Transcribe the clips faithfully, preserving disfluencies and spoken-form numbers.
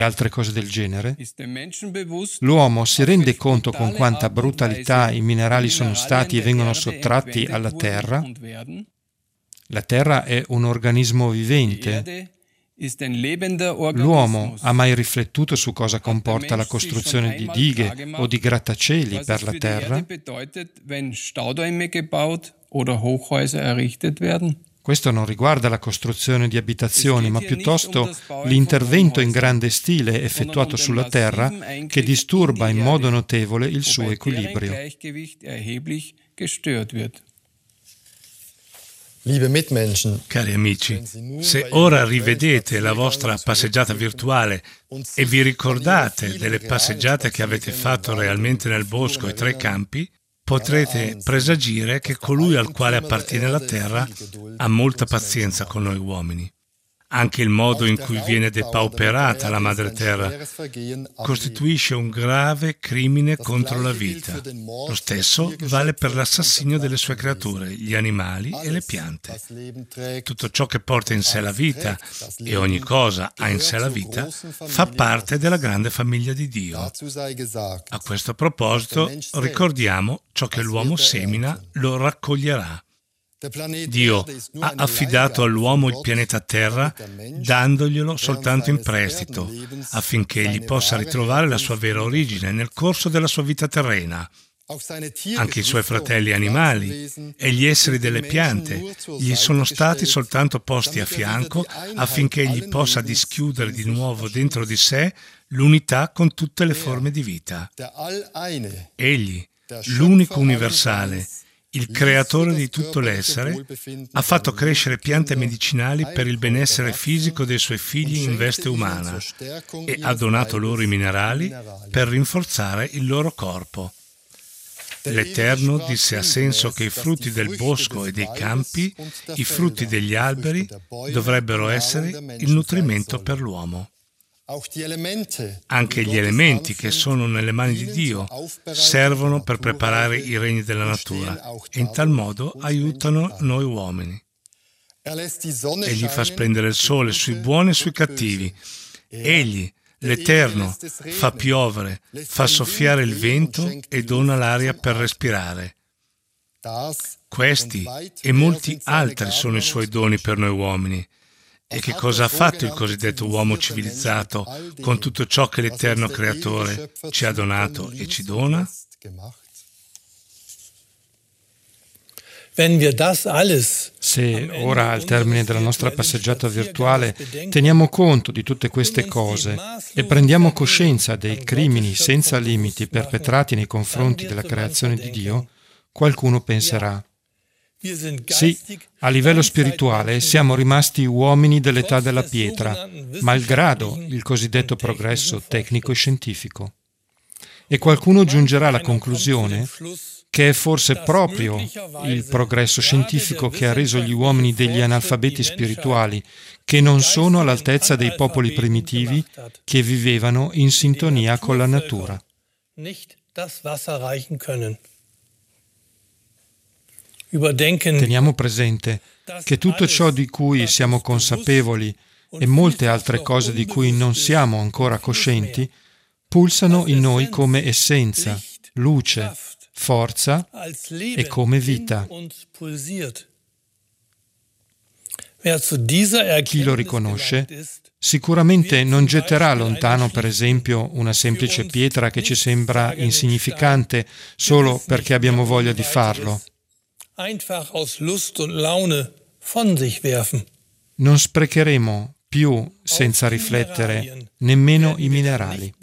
altre cose del genere, l'uomo si rende conto con quanta brutalità i minerali sono stati e vengono sottratti alla terra. La terra è un organismo vivente. L'uomo ha mai riflettuto su cosa comporta la costruzione di dighe o di grattacieli per la terra? Questo non riguarda la costruzione di abitazioni, ma piuttosto l'intervento in grande stile effettuato sulla terra che disturba in modo notevole il suo equilibrio. Cari amici, se ora rivedete la vostra passeggiata virtuale e vi ricordate delle passeggiate che avete fatto realmente nel bosco e tra i campi, potrete presagire che colui al quale appartiene la terra ha molta pazienza con noi uomini. Anche il modo in cui viene depauperata la madre terra costituisce un grave crimine contro la vita. Lo stesso vale per l'assassinio delle sue creature, gli animali e le piante. Tutto ciò che porta in sé la vita, e ogni cosa ha in sé la vita, fa parte della grande famiglia di Dio. A questo proposito, ricordiamo ciò che l'uomo semina lo raccoglierà. Dio ha affidato all'uomo il pianeta Terra dandoglielo soltanto in prestito, affinché egli possa ritrovare la sua vera origine nel corso della sua vita terrena. Anche i suoi fratelli animali e gli esseri delle piante gli sono stati soltanto posti a fianco affinché egli possa dischiudere di nuovo dentro di sé l'unità con tutte le forme di vita. Egli, l'unico universale, il creatore di tutto l'essere, ha fatto crescere piante medicinali per il benessere fisico dei suoi figli in veste umana e ha donato loro i minerali per rinforzare il loro corpo. L'Eterno disse a senso che i frutti del bosco e dei campi, i frutti degli alberi, dovrebbero essere il nutrimento per l'uomo. Anche gli elementi che sono nelle mani di Dio servono per preparare i regni della natura e in tal modo aiutano noi uomini. Egli fa splendere il sole sui buoni e sui cattivi. Egli, l'Eterno, fa piovere, fa soffiare il vento e dona l'aria per respirare. Questi e molti altri sono i suoi doni per noi uomini. E che cosa ha fatto il cosiddetto uomo civilizzato con tutto ciò che l'Eterno Creatore ci ha donato e ci dona? Se ora, al termine della nostra passeggiata virtuale, teniamo conto di tutte queste cose e prendiamo coscienza dei crimini senza limiti perpetrati nei confronti della creazione di Dio, qualcuno penserà: sì, a livello spirituale siamo rimasti uomini dell'età della pietra, malgrado il cosiddetto progresso tecnico e scientifico. E qualcuno giungerà alla conclusione che è forse proprio il progresso scientifico che ha reso gli uomini degli analfabeti spirituali, che non sono all'altezza dei popoli primitivi che vivevano in sintonia con la natura. Teniamo presente che tutto ciò di cui siamo consapevoli e molte altre cose di cui non siamo ancora coscienti pulsano in noi come essenza, luce, forza e come vita. Chi lo riconosce sicuramente non getterà lontano, per esempio, una semplice pietra che ci sembra insignificante solo perché abbiamo voglia di farlo. Non sprecheremo più, senza riflettere, nemmeno i minerali.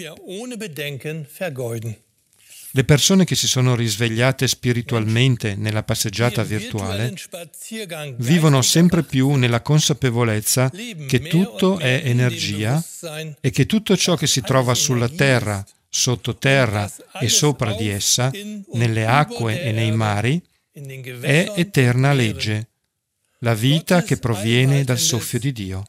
Le persone che si sono risvegliate spiritualmente nella passeggiata virtuale vivono sempre più nella consapevolezza che tutto è energia e che tutto ciò che si trova sulla terra, sottoterra e sopra di essa, nelle acque e nei mari, è eterna legge, la vita che proviene dal soffio di Dio.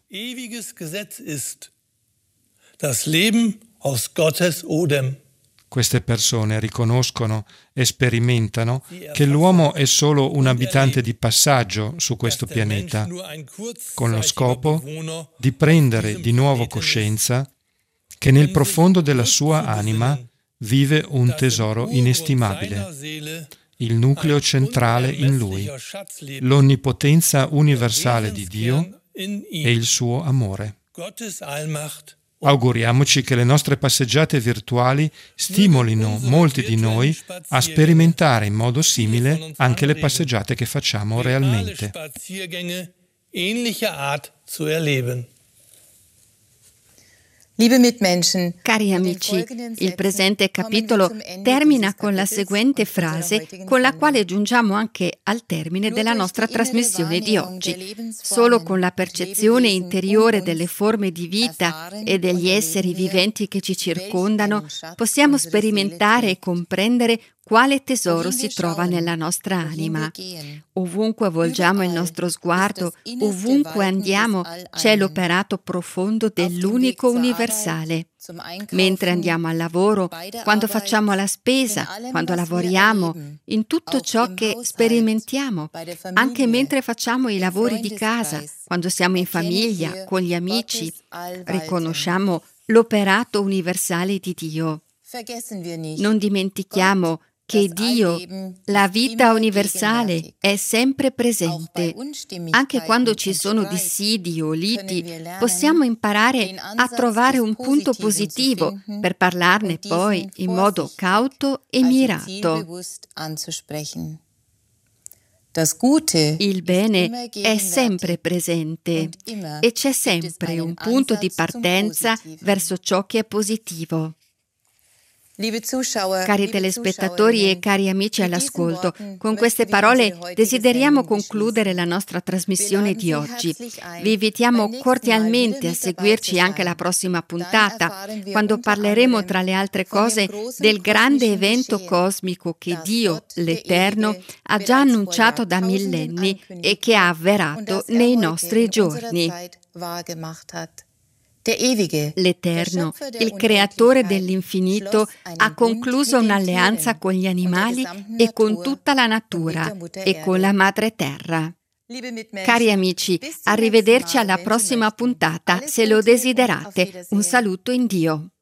Queste persone riconoscono e sperimentano che l'uomo è solo un abitante di passaggio su questo pianeta, con lo scopo di prendere di nuovo coscienza che nel profondo della sua anima vive un tesoro inestimabile, il nucleo centrale in lui, l'onnipotenza universale di Dio e il suo amore. Auguriamoci che le nostre passeggiate virtuali stimolino molti di noi a sperimentare in modo simile anche le passeggiate che facciamo realmente. Cari amici, il presente capitolo termina con la seguente frase, con la quale giungiamo anche al termine della nostra trasmissione di oggi. Solo con la percezione interiore delle forme di vita e degli esseri viventi che ci circondano possiamo sperimentare e comprendere quale tesoro si trova nella nostra anima. Ovunque volgiamo il nostro sguardo, ovunque andiamo, c'è l'operato profondo dell'unico universale. Mentre andiamo al lavoro, quando facciamo la spesa, quando lavoriamo, in tutto ciò che sperimentiamo, anche mentre facciamo i lavori di casa, quando siamo in famiglia, con gli amici, riconosciamo l'operato universale di Dio. Non dimentichiamo che Dio, la vita universale, è sempre presente. Anche quando ci sono dissidi o liti, possiamo imparare a trovare un punto positivo per parlarne poi in modo cauto e mirato. Il bene è sempre presente e c'è sempre un punto di partenza verso ciò che è positivo. Cari telespettatori e cari amici all'ascolto, con queste parole desideriamo concludere la nostra trasmissione di oggi. Vi invitiamo cordialmente a seguirci anche la prossima puntata, quando parleremo, tra le altre cose, del grande evento cosmico che Dio, l'Eterno, ha già annunciato da millenni e che ha avverato nei nostri giorni. L'Eterno, il creatore dell'infinito, ha concluso un'alleanza con gli animali e con tutta la natura e con la madre terra. Cari amici, arrivederci alla prossima puntata, se lo desiderate. Un saluto in Dio.